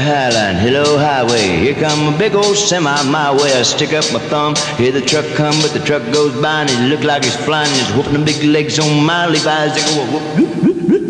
highline, hello highway. Here come a big old semi my way. I stick up my thumb, hear the truck come, but the truck goes by and it look like he's flying. He's whooping the big legs on my Levi's. They go whoop, whoop, whoop, whoop.